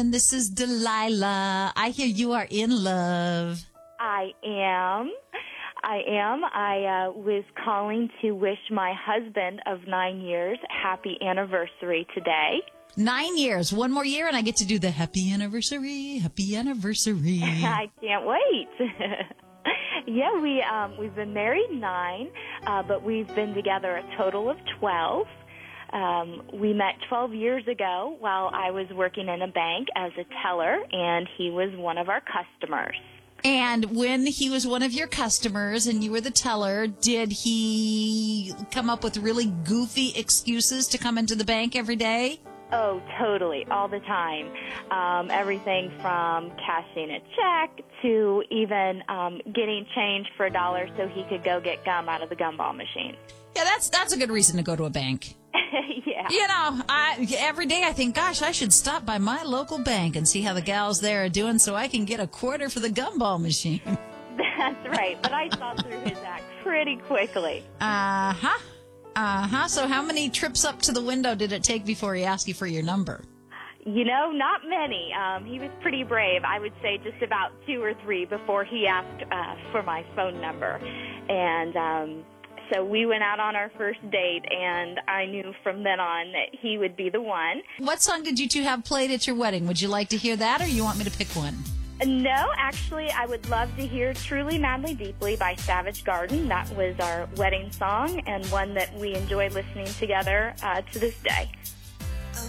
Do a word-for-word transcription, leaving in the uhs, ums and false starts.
And this is Delilah. I hear you are in love. I am. I am. I uh, was calling to wish my husband of nine years happy anniversary today. Nine years. One more year and I get to do the happy anniversary, happy anniversary. I can't wait. yeah, we, um, we've been married nine, uh, but we've been together a total of twelve. Um, we met twelve years ago while I was working in a bank as a teller, and he was one of our customers. And when he was one of your customers and you were the teller, did he come up with really goofy excuses to come into the bank every day? Oh, totally, all the time. Um, everything from cashing a check to even um, getting change for a dollar so he could go get gum out of the gumball machine. Yeah, that's that's a good reason to go to a bank. yeah. You know, I, every day I think, gosh, I should stop by my local bank and see how the gals there are doing so I can get a quarter for the gumball machine. That's right, but I saw through his act pretty quickly. Uh-huh. Uh-huh. So how many trips up to the window did it take before he asked you for your number? You know, not many. Um, he was pretty brave. I would say just about two or three before he asked uh, for my phone number. And um, so we went out on our first date, and I knew from then on that he would be the one. What song did you two have played at your wedding? Would you like to hear that, or you want me to pick one? No, actually, I would love to hear Truly, Madly, Deeply by Savage Garden. That was our wedding song and one that we enjoy listening together uh, to this day.